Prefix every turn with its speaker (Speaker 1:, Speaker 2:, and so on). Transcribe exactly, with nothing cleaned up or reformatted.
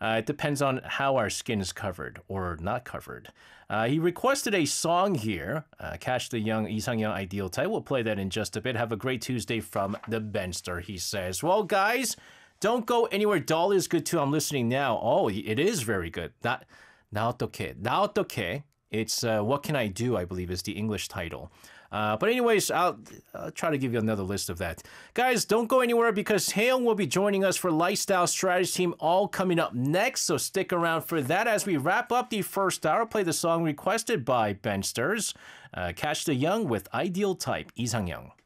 Speaker 1: Uh, it depends on how our skin is covered or not covered. Uh, he requested a song here. Uh, Catch the Young, Lee Sang-young Ideal Type. We'll play that in just a bit. Have a great Tuesday from the Benster, he says. Well, guys, don't go anywhere. Doll is good too. I'm listening now. Oh, it is very good. That, 나 어떡해. 나 어떡해. It's uh, What Can I Do, I believe, is the English title. Uh, but anyways, I'll, I'll try to give you another list of that. Guys, don't go anywhere because Haeyoung will be joining us for Lifestyle Strategy Team all coming up next. So stick around for that as we wrap up the first hour. Play the song requested by Bensters. Uh, Catch the Young with Ideal Type, Lee Sang-young.